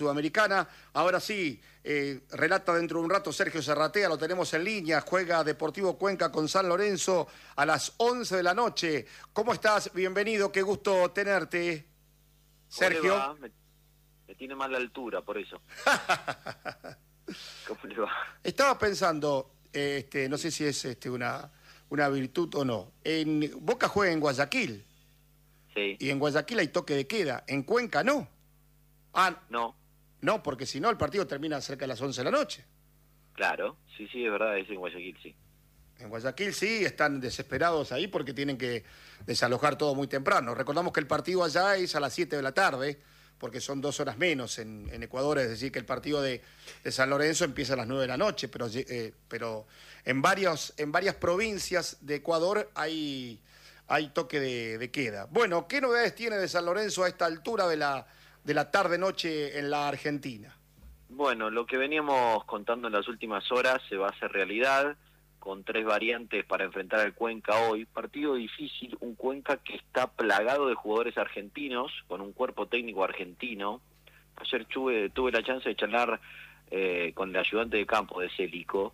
Sudamericana. Ahora sí, relata dentro de un rato Sergio Serratea, lo tenemos en línea, juega Deportivo Cuenca con San Lorenzo a las 11 de la noche. ¿Cómo estás? Bienvenido, qué gusto tenerte, Sergio. ¿Cómo le va? Me tiene mal la altura, por eso. ¿Cómo le va? Estaba pensando, no sé si es una virtud o no. Boca juega en Guayaquil. Sí. Y en Guayaquil hay toque de queda, en Cuenca no. No. No, porque si no el partido termina cerca de las 11 de la noche. Claro, sí, es verdad, es en Guayaquil, sí. En Guayaquil sí, están desesperados ahí porque tienen que desalojar todo muy temprano. Recordamos que el partido allá es a las 7 de la tarde, porque son 2 horas menos en Ecuador, es decir, que el partido de San Lorenzo empieza a las 9 de la noche, pero en varias provincias de Ecuador hay toque de queda. Bueno, ¿qué novedades tiene de San Lorenzo a esta altura de la tarde-noche en la Argentina? Bueno, lo que veníamos contando en las últimas horas se va a hacer realidad, con 3 variantes para enfrentar al Cuenca hoy. Partido difícil, un Cuenca que está plagado de jugadores argentinos, con un cuerpo técnico argentino. Ayer tuve la chance de charlar con el ayudante de campo de Célico.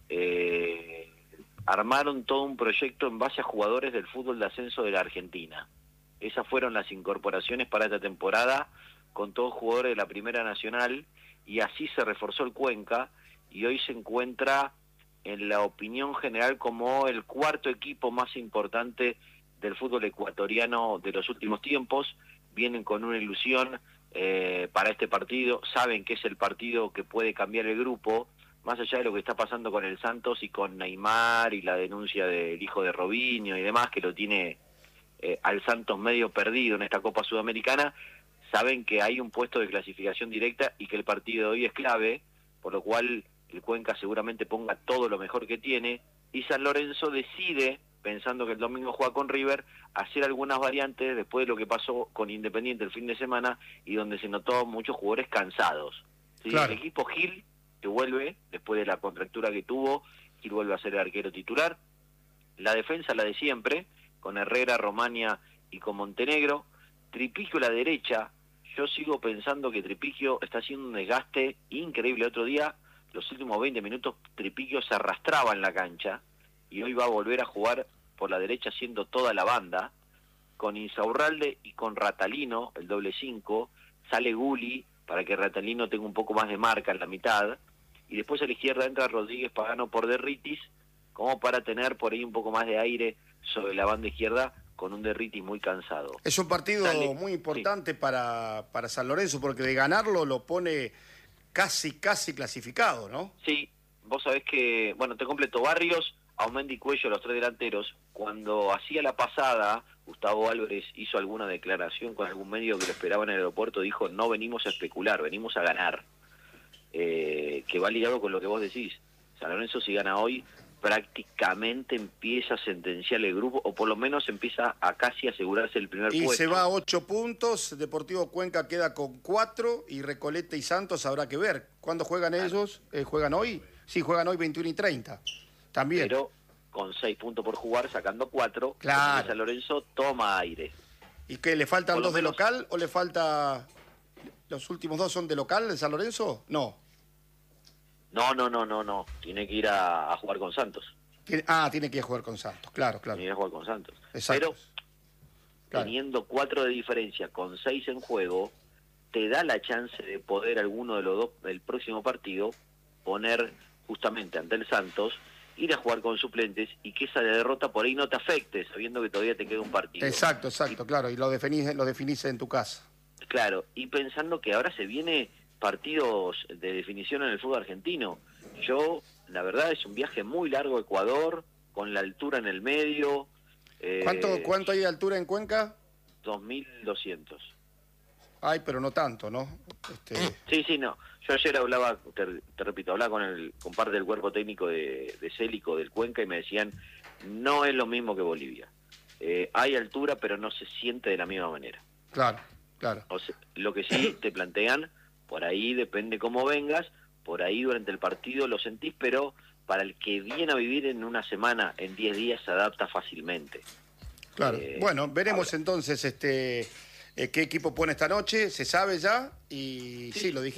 Armaron todo un proyecto en base a jugadores del fútbol de ascenso de la Argentina. Esas fueron las incorporaciones para esta temporada, con todos jugadores de la Primera Nacional, y así se reforzó el Cuenca, y hoy se encuentra en la opinión general como el 4º equipo más importante del fútbol ecuatoriano de los últimos tiempos. Vienen con una ilusión para este partido, saben que es el partido que puede cambiar el grupo, más allá de lo que está pasando con el Santos y con Neymar y la denuncia del hijo de Robinho y demás, que lo tiene al Santos medio perdido en esta Copa Sudamericana. Saben que hay un puesto de clasificación directa y que el partido de hoy es clave, por lo cual el Cuenca seguramente ponga todo lo mejor que tiene, y San Lorenzo decide, pensando que el domingo juega con River, hacer algunas variantes después de lo que pasó con Independiente el fin de semana y donde se notó muchos jugadores cansados. ¿Sí? Claro. El equipo Gil, que vuelve, después de la contractura que tuvo, Gil vuelve a ser el arquero titular. La defensa, la de siempre, con Herrera, Romania y con Montenegro. Tripiquio a la derecha. Yo sigo pensando que Tripiquio está haciendo un desgaste increíble. Otro día, los últimos 20 minutos, Tripiquio se arrastraba en la cancha y hoy va a volver a jugar por la derecha haciendo toda la banda. Con Insaurralde y con Ratalino, el doble 5, sale Gulli para que Ratalino tenga un poco más de marca en la mitad, y después a la izquierda entra Rodríguez Pagano por Derritis, como para tener por ahí un poco más de aire sobre la banda izquierda, con un Derritis muy cansado. Es un partido muy importante, sí, para San Lorenzo, porque de ganarlo lo pone casi clasificado, ¿no? Sí, vos sabés que, bueno, te completo, Barrios, Aumendi y Cuello, los 3 delanteros. Cuando hacía la pasada, Gustavo Álvarez hizo alguna declaración con algún medio que lo esperaba en el aeropuerto, dijo: no venimos a especular, venimos a ganar. Que va ligado con lo que vos decís. San Lorenzo, si gana hoy, prácticamente empieza a sentenciar el grupo, o por lo menos empieza a casi asegurarse el primer puesto. Y se va a 8 puntos, Deportivo Cuenca queda con 4, y Recoleta y Santos habrá que ver. ¿Cuándo juegan ellos? ¿Juegan hoy? Sí, juegan hoy 21 y 30. También. Pero con 6 puntos por jugar, sacando 4, claro, San Lorenzo toma aire. ¿Y qué, le faltan 2 de local o le falta... ¿Los últimos 2 son de local de San Lorenzo? No. No. Tiene que ir a jugar con Santos. Tiene que ir a jugar con Santos, claro. Tiene que ir a jugar con Santos. Exacto. Pero teniendo 4 de diferencia con 6 en juego, te da la chance de poder alguno de los dos del próximo partido poner justamente ante el Santos, ir a jugar con suplentes y que esa derrota por ahí no te afecte, sabiendo que todavía te queda un partido. Exacto, claro, y lo definís en tu casa. Claro, y pensando que ahora se viene partidos de definición en el fútbol argentino. La verdad, es un viaje muy largo a Ecuador, con la altura en el medio. ¿Cuánto hay de altura en Cuenca? 2.200. Ay, pero no tanto, ¿no? Sí, no. Yo ayer hablaba, te repito, hablaba con parte del cuerpo técnico de Célico, del Cuenca, y me decían, no es lo mismo que Bolivia. Hay altura, pero no se siente de la misma manera. Claro. O sea, lo que sí te plantean, por ahí depende cómo vengas, por ahí durante el partido lo sentís, pero para el que viene a vivir en una semana, en 10 días, se adapta fácilmente. Claro. Bueno, veremos entonces qué equipo pone esta noche, se sabe ya, y sí, lo dijiste.